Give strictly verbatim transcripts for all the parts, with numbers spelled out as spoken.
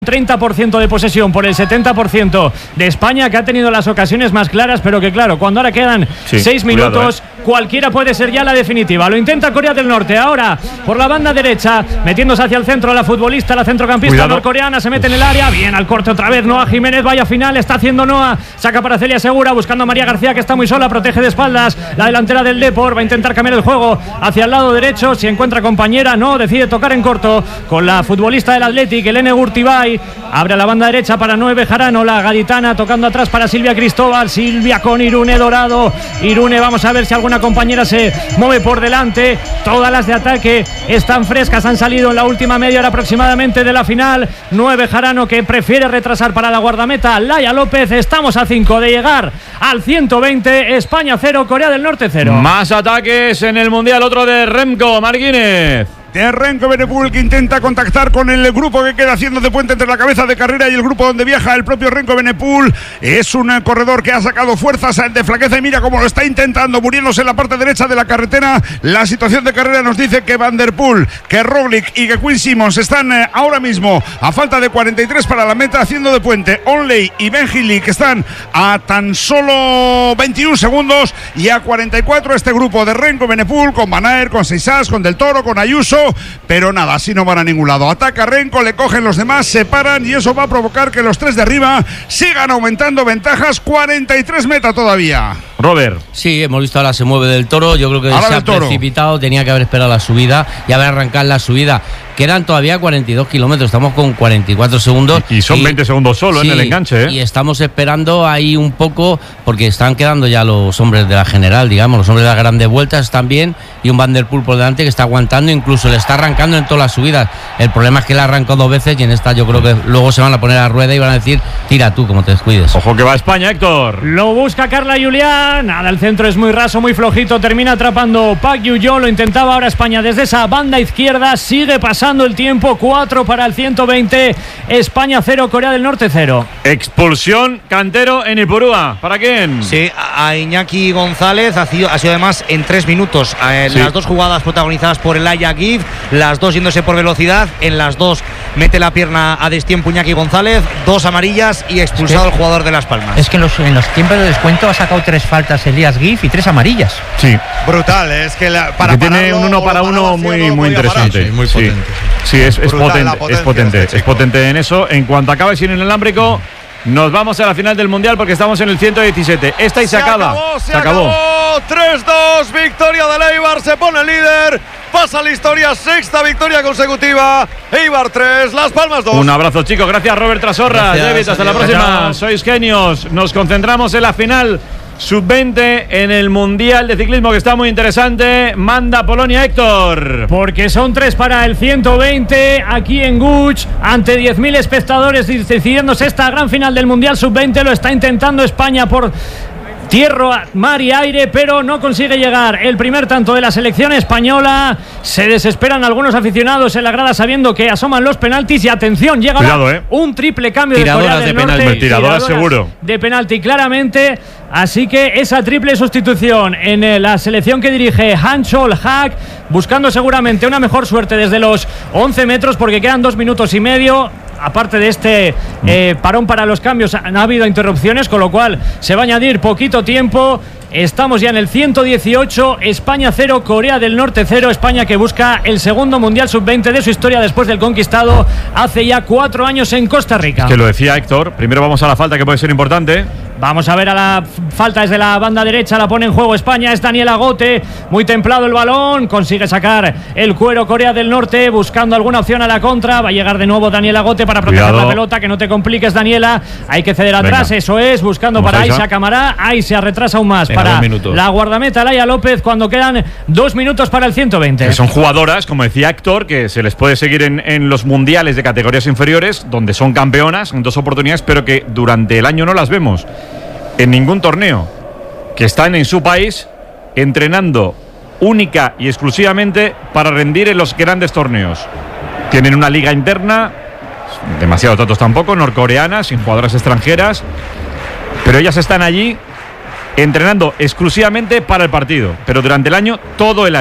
treinta por ciento de posesión por el setenta por ciento de España, que ha tenido las ocasiones más claras, pero que claro, cuando ahora quedan seis sí, minutos, cuidado, eh. cualquiera puede ser ya la definitiva. Lo intenta Corea del Norte, ahora por la banda derecha, metiéndose hacia el centro la futbolista, la centrocampista cuidado. norcoreana, se mete en el área, bien al corte otra vez, Noah Jiménez, vaya final, está haciendo Noah, saca para Celia Segura, buscando a María García, que está muy sola, protege de espaldas, la delantera del Depor, va a intentar cambiar el juego hacia el lado derecho, si encuentra compañera, no, decide tocar en corto, con la futbolista del Athletic, Elene Gurtibay, abre a la banda derecha para Noé Bejarano, la gaditana tocando atrás para Silvia Cristóbal, Silvia con Irune Dorado, Irune, vamos a ver si alguna compañera se mueve por delante, todas las de ataque están frescas, han salido en la última media hora aproximadamente de la final. Noé Bejarano, que prefiere retrasar para la guardameta Laia López, estamos a cinco de llegar al ciento veinte, España cero, Corea del Norte cero. Más ataques en el Mundial, otro de Remco Martínez. De Renko Evenepoel, que intenta contactar con el grupo que queda haciendo de puente entre la cabeza de carrera y el grupo donde viaja el propio Renko Evenepoel. Es un corredor que ha sacado fuerzas de flaqueza y mira cómo lo está intentando, muriéndose en la parte derecha de la carretera. La situación de carrera nos dice que Van der Poel, que Roglic y que Quinn Simmons están ahora mismo a falta de cuarenta y tres para la meta, haciendo de puente. Onley y Ben Healy, que están a tan solo veintiún segundos, y a cuarenta y cuatro este grupo de Renko Evenepoel, con Van Aert, con Seisas, con Del Toro, con Ayuso. Pero nada, así no van a ningún lado. Ataca Renko, le cogen los demás, se paran y eso va a provocar que los tres de arriba sigan aumentando ventajas. cuarenta y tres meta todavía. Robert. Sí, hemos visto ahora se mueve Del Toro. Yo creo que ahora se ha precipitado, tenía que haber esperado la subida y haber arrancado la subida. Quedan todavía cuarenta y dos kilómetros, estamos con cuarenta y cuatro segundos. Y, y son y, veinte segundos solo sí, en el enganche, ¿eh? Y estamos esperando ahí un poco, porque están quedando ya los hombres de la general, digamos, los hombres de las grandes vueltas están bien, y un Van der Poel por delante que está aguantando, incluso le está arrancando en todas las subidas. El problema es que le arrancó dos veces y en esta yo creo que luego se van a poner a rueda y van a decir, tira tú, como te descuides. Ojo que va a España, Héctor. Lo busca Carla Julián, nada, el centro es muy raso, muy flojito, termina atrapando Park Yu-yo, lo intentaba ahora España desde esa banda izquierda, sigue pasando el tiempo, cuatro para el ciento veinte, España cero, Corea del Norte cero. Expulsión, Cantero en Ipurúa, ¿para quién? Sí, a Iñaki González, ha sido, ha sido además en tres minutos, eh, sí. Las dos jugadas protagonizadas por el Aya Giv, las dos yéndose por velocidad, en las dos mete la pierna a destiempo Iñaki González, dos amarillas y expulsado el jugador de Las Palmas. Es que en los, en los tiempos de descuento ha sacado tres faltas Elías Giv y tres amarillas. Sí. Brutal, es que la, para que tiene un uno para uno muy, muy interesante. Sí, muy potente. Sí, sí es, es potente, es potente, este es potente en eso. En cuanto acabe sin el alámbrico, nos vamos a la final del Mundial porque estamos en el ciento diecisiete. Esta y se, se acaba. Acabó, se, se acabó. acabó. tres dos, victoria del Eibar, se pone líder. Pasa la historia, sexta victoria consecutiva. Eibar tres, Las Palmas dos. Un abrazo, chicos. Gracias, Robert Trasorra. Gracias, David, hasta la próxima. Gracias. Sois genios. Nos concentramos en la final sub veinte en el Mundial de Ciclismo, que está muy interesante. Manda Polonia, Héctor. Porque son tres para el ciento veinte aquí en Guch, ante diez mil espectadores decidiéndose esta gran final del Mundial sub veinte. Lo está intentando España por tierra, mar y aire, pero no consigue llegar. El primer tanto de la selección española. Se desesperan algunos aficionados en la grada sabiendo que asoman los penaltis. Y atención, llega Cuidado, eh. un triple cambio tiradoras de Corea del de Norte. Penalti. Tiradoras seguro. De penalti, claramente. Así que esa triple sustitución en la selección que dirige Han Chol-hak, buscando seguramente una mejor suerte desde los once metros, porque quedan dos minutos y medio. Aparte de este eh, parón para los cambios, han habido interrupciones, con lo cual se va a añadir poquito tiempo. Estamos ya en el ciento dieciocho, España cero, Corea del Norte cero. España que busca el segundo Mundial sub veinte de su historia después del conquistado hace ya cuatro años en Costa Rica. Que lo decía Héctor, primero vamos a la falta, que puede ser importante. Vamos a ver a la falta desde la banda derecha, la pone en juego España, es Daniela Gote, muy templado el balón, consigue sacar el cuero Corea del Norte, buscando alguna opción a la contra, va a llegar de nuevo Daniela Gote para proteger Cuidado. la pelota, que no te compliques Daniela, hay que ceder atrás, Venga. eso es, buscando Vamos para Aisha Camará, ahí se retrasa aún más, Venga, para la guardameta Laia López, cuando quedan dos minutos para el ciento veinte. Que son jugadoras, como decía Héctor, que se les puede seguir en, en los mundiales de categorías inferiores, donde son campeonas en dos oportunidades, pero que durante el año no las vemos en ningún torneo, que están en su país entrenando única y exclusivamente para rendir en los grandes torneos. Tienen una liga interna, demasiado datos tampoco, norcoreana, sin jugadoras extranjeras, pero ellas están allí entrenando exclusivamente para el partido, pero durante el año, todo el año.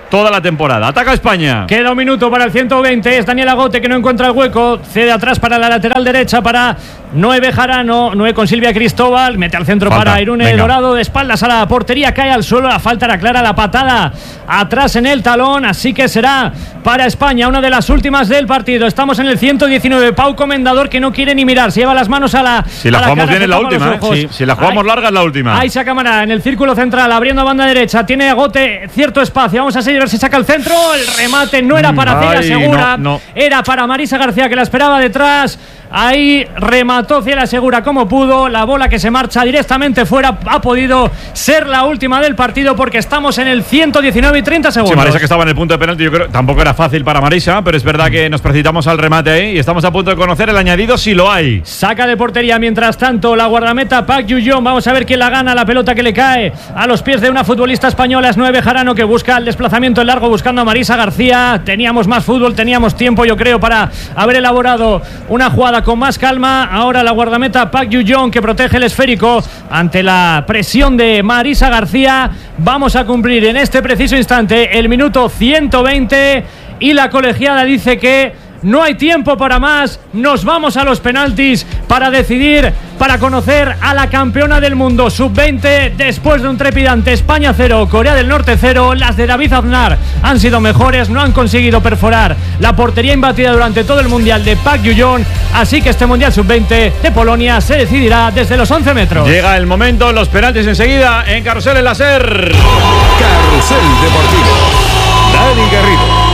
toda la temporada. Ataca España. Queda un minuto para el ciento veinte. Es Daniel Agote que no encuentra el hueco. Cede atrás para la lateral derecha para Noé Bejarano. Noé con Silvia Cristóbal. Mete al centro falta. Para Irune Venga. Dorado. De espaldas a la portería. Cae al suelo. La falta era clara. La patada atrás en el talón. Así que será para España una de las últimas del partido. Estamos en el ciento diecinueve. Pau Comendador que no quiere ni mirar. Se lleva las manos a la. Si la a la jugamos cara, bien es la última. ¿eh? Si, si la jugamos Ahí, larga es la última. Ahí saca Cámara en el círculo central. Abriendo a banda derecha. Tiene Agote cierto espacio. Vamos a seguir a ver si saca el centro. El remate no era para Ciela Segura. No, no. Era para Marisa García que la esperaba detrás. Ahí remató Ciela Segura como pudo. La bola que se marcha directamente fuera ha podido ser la última del partido porque estamos en el ciento diecinueve y treinta segundos. Sí, Marisa que estaba en el punto de penalti. Yo creo tampoco era fácil para Marisa, pero es verdad que nos precipitamos al remate ahí y estamos a punto de conocer el añadido si lo hay. Saca de portería mientras tanto la guardameta Park Yu-Yeon. Vamos a ver quién la gana. La pelota que le cae a los pies de una futbolista española es Noé Bejarano que busca el desplazamiento en largo buscando a Marisa García. Teníamos más fútbol, teníamos tiempo yo creo para haber elaborado una jugada con más calma. Ahora la guardameta Park Yu-Yeon que protege el esférico ante la presión de Marisa García. Vamos a cumplir en este preciso instante el minuto ciento veinte y la colegiada dice que no hay tiempo para más. Nos vamos a los penaltis para decidir, para conocer a la campeona del mundo sub veinte después de un trepidante España cero, Corea del Norte cero. Las de David Aznar han sido mejores, no han conseguido perforar la portería imbatida durante todo el mundial de Park Yu-Yeon. Así que este mundial sub veinte de Polonia se decidirá desde los once metros. Llega el momento, los penaltis enseguida en Carrusel en la SER. Carrusel Deportivo. Dani Garrido.